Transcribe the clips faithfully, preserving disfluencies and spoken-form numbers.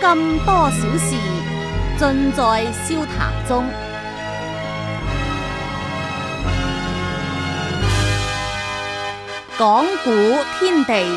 咁多小事，盡在笑談中。講古天地，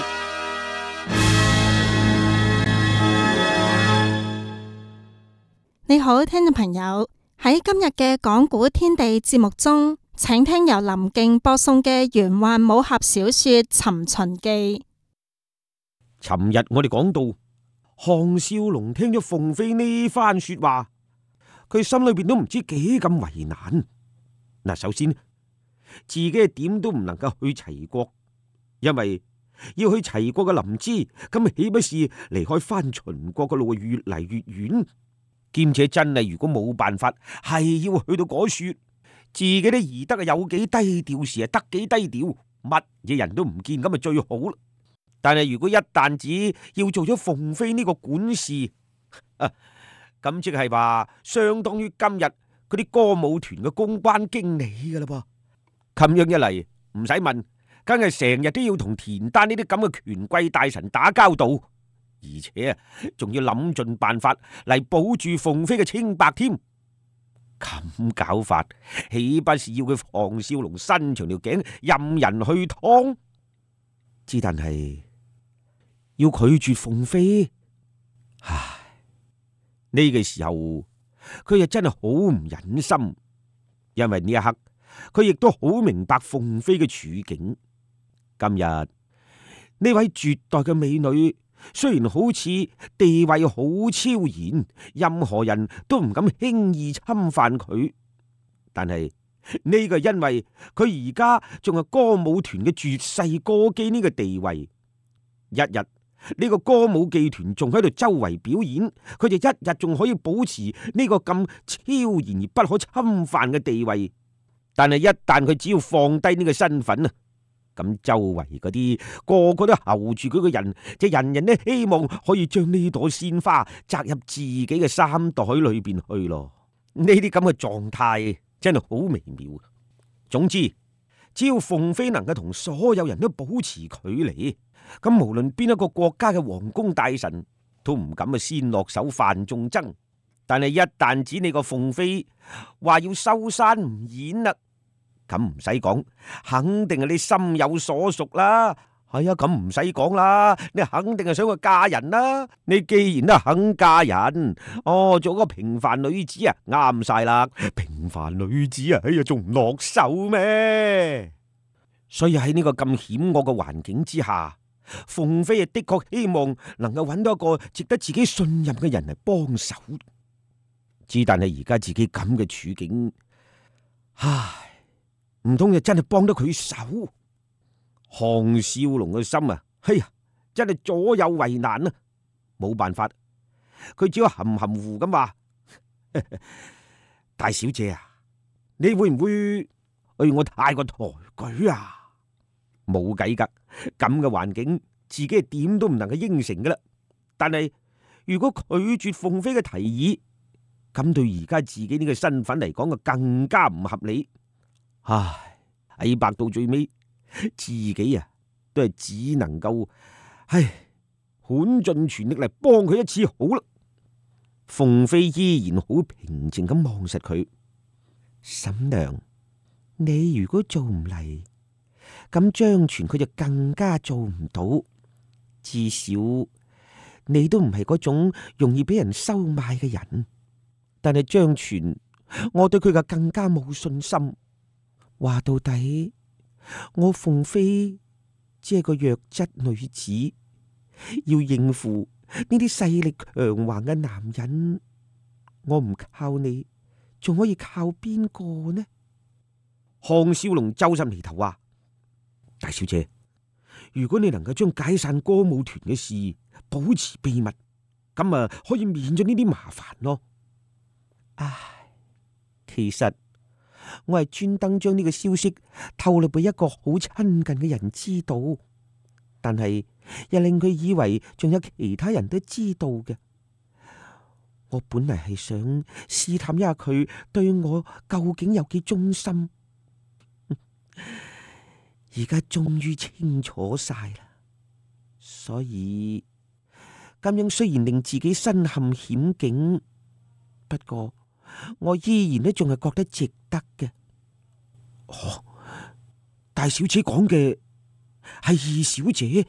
你好，聽眾朋友，喺今日嘅講古天地節目中，請聽由林敬播送嘅玄幻武俠小說《尋秦記》。 尋日我哋講到項少龍聽咗鳳飛呢番說話，佢心裏邊都唔知幾咁為難。嗱，首先自己係點都唔能夠去齊國，因為要去齊國嘅臨淄，咁豈不是離開翻秦國嘅路越嚟越遠？兼且真係如果冇辦法，係要去到嗰處，自己都宜得有幾低調時啊，得幾低調，乜嘢人都唔見，咁啊最好啦。但係如果一旦只要做咗鳳飛呢個管事，咁、啊、即係話相當於今日嗰啲歌舞團嘅公關經理噶啦噃。咁樣一嚟，唔使問，梗係成日都要同田丹呢啲咁嘅權貴大臣打交道，而且啊，仲要諗盡辦法嚟保住鳳飛嘅清白添。咁搞法，豈不是要佢項少龍伸長條頸任人去劏？之但係要拒絕鳳飛，唉，呢個時候佢又真係好唔忍心，因為呢一刻佢亦都好明白鳳飛嘅處境。今日呢位絕代嘅美女，雖然好似地位好超然，任何人都唔敢輕易侵犯佢，但係呢個因為佢而家仲係歌舞團嘅絕世歌姬呢個地位，一日呢個歌舞伎團仲喺度周圍表演，佢就一日仲可以保持呢個咁超然而不可侵犯嘅地位。但係一旦佢只要放低呢個身份啊，咁周圍嗰啲個個都候住佢嘅人，就人人都希望可以將呢朵鮮花摘入自己嘅衫袋裏邊去咯。呢啲咁嘅狀態真係好微妙。總之，只要鳳飛能夠同所有人都保持距離，咁無論邊一個國家嘅皇宮大臣都唔敢啊先落手犯眾憎。但係一旦指你個鳳飛話要收山唔演啦，咁唔使講，肯定係你心有所屬啦。係啊，咁唔使講啦，你肯定係想去嫁人啦。你既然都肯嫁人，哦，做個平凡女子啊，啱晒啦。平凡女子啊，哎呀，仲唔落手咩？所以喺呢個咁險惡嘅環境之下，鳳飛啊的確希望能夠揾到一個值得自己信任嘅人嚟幫手。之但係而家自己咁嘅處境，唉，唔通就真係幫得佢手？項少龍嘅心啊，哎呀，真係左右為難啊！冇辦法，佢只要含含糊咁話：大小姐啊，你會唔會對我太過抬舉啊？冇計噶，咁嘅環境，自己係點都唔能夠應承噶啦。但係如果拒絕鳳飛嘅提議，咁對而家自己呢個身份嚟講，就更加唔合理。唉，喺白到最尾，自己啊都係只能夠，唉，盡盡全力嚟幫佢一次好啦。鳳飛依然好平靜咁望實佢，嬸娘，你如果做唔嚟，咁張全佢就更加做唔到。至少你都唔係嗰種容易俾人收買嘅人。但係張全，我對佢就更加冇信心。話到底，我鳳飛只係個弱質女子，要應付呢啲勢力強橫嘅男人，我唔靠你，仲可以靠邊個呢？項少龍皺晒眉頭話：大小姐，如果你能夠將解散歌舞團嘅事保持秘密，咁啊可以免咗呢啲麻煩咯。唉，其實我係專登將呢個消息透露俾一個好親近嘅人知道，但係又令佢以為仲有其他人都知道嘅。我本嚟係想試探一下佢對我究竟有幾忠心，而家終於清楚晒啦。所以咁樣雖然令自己身陷險境，不過我依然呢仲係覺得值得嘅。哦，大小姐講嘅係二小姐。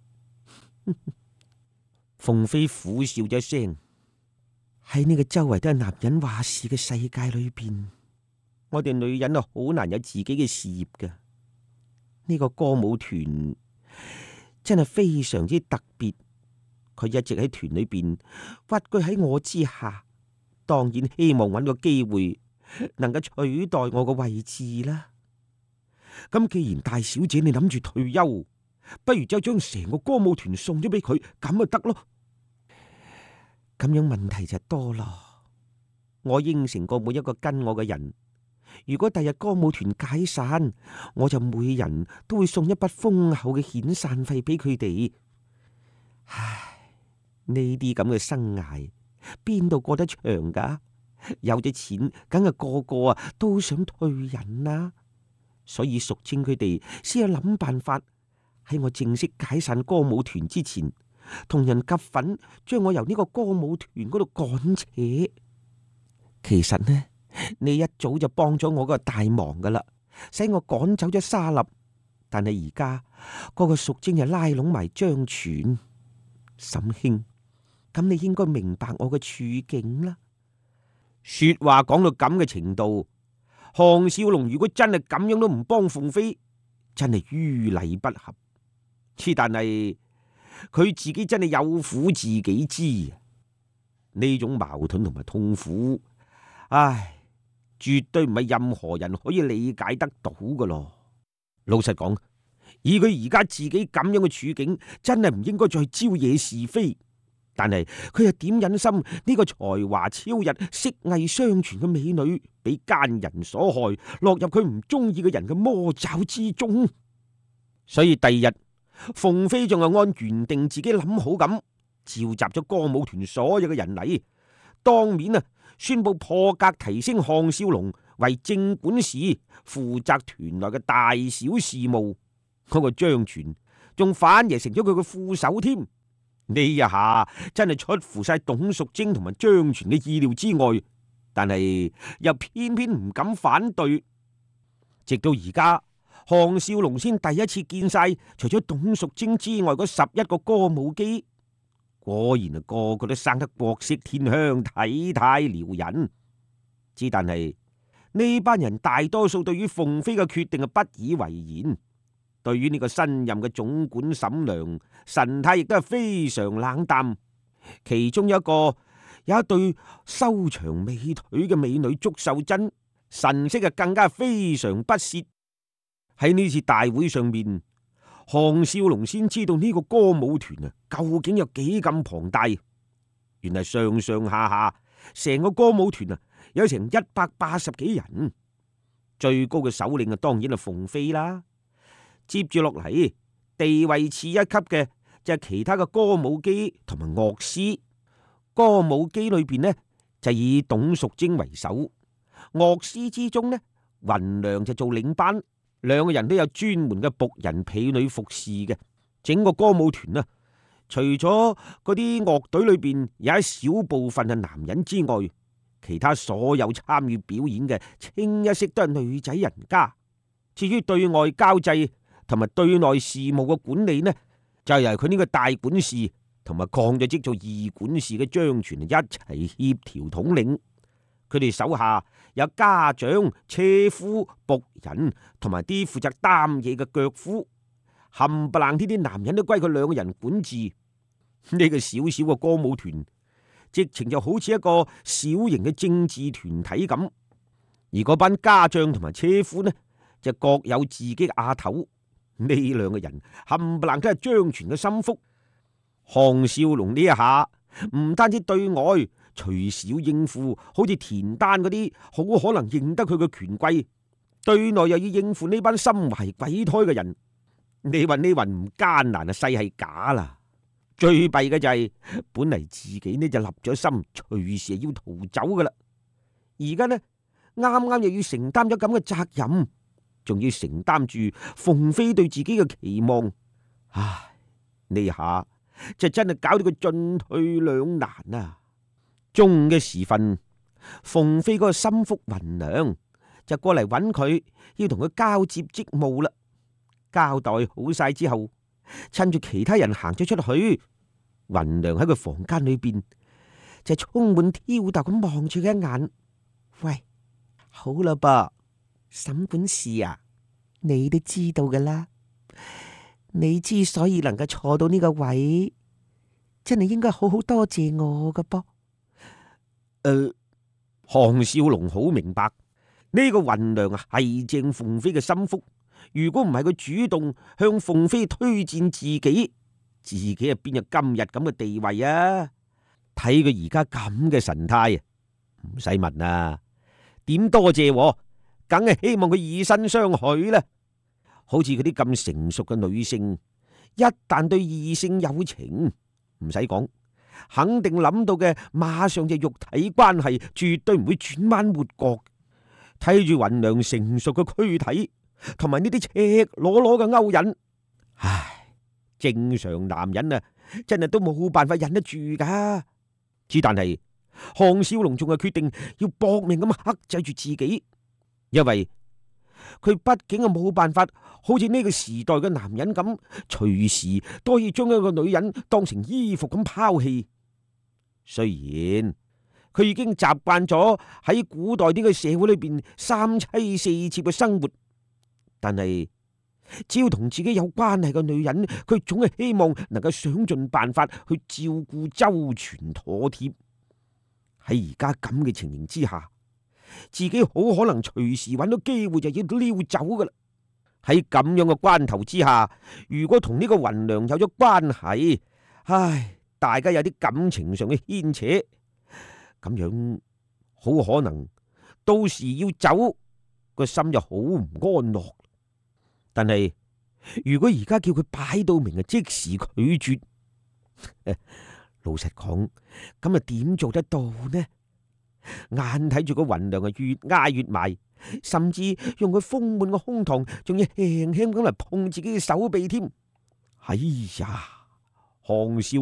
鳳飛苦笑咗一聲，喺呢個周圍都係男人話事嘅世界裏邊，我哋女人啊好難有自己嘅事業㗎。呢個歌舞團真係非常之特別，佢一直喺團裏邊屈居喺我之下，當然希望揾個機會能夠取代我個位置啦。咁既然大小姐你諗住退休，不如就將成個歌舞團送咗俾佢，咁咪得咯。咁樣問題就多咯。我應承過每一個跟我嘅人，如果第日歌舞團解散，我就每人都會送一筆豐厚嘅遣散費俾佢哋。唉，呢啲咁嘅生涯邊度過得長噶？有咗錢，梗係個個啊都想退隱啦。所以淑清佢哋先有諗辦法，喺我正式解散歌舞團之前，同人夾粉，將我由呢個歌舞團嗰度趕扯。其實呢，你一早就幫咗我個大忙噶啦，使我趕走咗沙立。但係而家嗰個淑清就拉攏埋張全，沈兄，咁你應該明白我嘅處境啦。說話講到咁嘅程度，項少龍如果真係咁樣都唔幫鳳飛，真係於理不合。之但係佢自己真係有苦自己知，呢種矛盾同埋痛苦，唉，絕對唔係任何人可以理解得到噶咯。老實講，以佢而家自己咁樣嘅處境，真係唔應該再招惹是非。但係佢又點忍心呢個才華超逸、色藝雙全嘅美女，俾奸人所害，落入佢唔中意嘅人嘅魔爪之中？所以第二日，鳳飛仲係按原定自己諗好咁，召集咗歌舞團所有嘅人嚟，當面啊宣布破格提升項少龍為正管事，負責團內嘅大小事務。嗰個張全仲反而成咗佢嘅副手添。呢一下真係出乎晒董淑貞同埋張全嘅意料之外，但係又偏偏唔敢反對。直到而家，項少龍先第一次見晒除咗董淑貞之外嗰十一個歌舞姬，果然啊個個都生得國色天香，體態撩人。之但係呢班人大多數對於鳳飛嘅決定係不以為然。對於呢個新任嘅總管沈良，神態亦都係非常冷淡。其中有一個有一對修長美腿嘅美女祝秀珍，神色啊更加非常不屑。喺呢次大會上面，項少龍先知道呢個歌舞團啊究竟有幾咁龐大。原來上上下下成個歌舞團啊有成一百八十幾人，最高嘅首領啊當然係鳳飛啦。接住落嚟，地位次一級嘅就係其他嘅歌舞姬同埋樂師。歌舞姬裏邊呢就以董淑貞為首，樂師之中呢雲良就做領班，兩個人都有專門嘅僕人婢女服侍嘅。整個歌舞團啊，除咗嗰啲樂隊裏邊有一小部分係男人之外，其他所有參與表演嘅清一色都係女仔人家。至於對外交際同埋對內事務嘅管理呢，就由佢呢個大管事同埋降咗職做二管事嘅張全一齊協調統領。佢哋手下有家長、車夫、僕人同埋啲負責擔嘢嘅腳夫，冚唪唥呢啲男人都歸佢兩個人管治。呢個小小嘅歌舞團，直情就好似一個小型嘅政治團體咁。而嗰班家將同埋車夫呢，就各有自己嘅阿頭。呢兩個人冚唪唥都係張全嘅心腹。項少龍呢一下唔單止對外隨時要應付好似田丹嗰啲好可能認得佢嘅權貴，對內又要應付呢班心懷鬼胎嘅人。你話呢云唔艱難啊，細係假啦。最弊嘅就係、是、本嚟自己呢就立咗心，隨時要逃走噶啦。而家呢啱啱又要承擔咗咁嘅責任，仲要承擔住鳳飛對自己嘅期望。唉，呢下就真係搞到佢進退兩難啊！中午嘅時分，鳳飛嗰個心腹雲娘就過嚟揾佢，要同佢交接職務啦。交代好晒之後，趁住其他人行咗出去，雲娘喺佢房間裏邊就充滿挑逗咁望住佢一眼。喂，好啦噃，審管事啊，你都知道噶啦。你之所以能夠坐到呢個位，真係應該好好多謝我噶噃。誒、呃，項少龍好明白呢個雲娘啊係正鳳飛嘅心腹，如果唔係佢主動向鳳飛推薦自己，自己啊邊有今日咁嘅地位啊？睇佢而家咁嘅神態啊，唔使問啊，點多謝我，梗係希望佢以身相許啦。好似嗰啲咁成熟嘅女性，一旦對異性有情，唔使講，肯定諗到嘅馬上就肉體關係，絕對唔會轉彎抹角。睇住雲娘成熟嘅軀體，同埋呢啲赤裸裸嘅勾引，唉，正常男人啊，真係都冇辦法忍得住噶。之但係項少龍仲係決定要搏命咁克制住自己，因為佢畢竟係冇辦法，好似呢個時代嘅男人咁，隨時都可以將一個女人當成衣服咁拋棄。雖然佢已經習慣咗喺古代呢個社會裏邊三妻四妾嘅生活，但係只要同自己有關係嘅女人，佢總係希望能夠想盡辦法去照顧周全妥貼。喺而家咁嘅情形之下，自己好可能隨時揾到機會就要溜走噶啦。喺咁樣嘅關頭之下，如果同呢個雲娘有咗關係，唉，大家有啲感情上嘅牽扯，咁樣好可能到時要走個心就好唔安樂。但係如果而家叫佢擺到明啊，即時拒絕，老實講，咁啊點做得到呢？眼睇住個雲娘啊越挨越埋，甚至用佢豐滿嘅胸膛，仲要輕輕咁嚟碰自己嘅手臂添。哎呀，項少